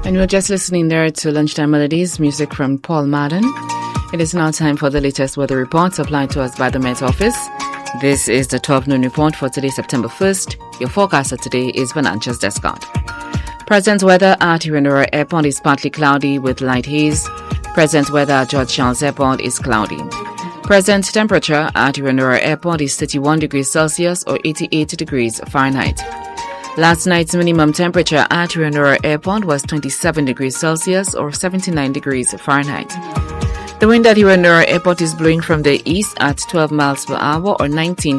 And we're just listening there to Lunchtime Melodies, music from Paul Madden. It is now time for the latest weather report supplied to us by the Met Office. This is the 12 noon report for today, September 1st. Your forecaster today is Vananchas Descott. Present weather at Irenora Airport is partly cloudy with light haze. Present weather at George Charles Airport is cloudy. Present temperature at Irenora Airport is 31 degrees Celsius or 88 degrees Fahrenheit. Last night's minimum temperature at Irenora Airport was 27 degrees Celsius or 79 degrees Fahrenheit. The wind at Irenora Airport is blowing from the east at 12 miles per hour or 19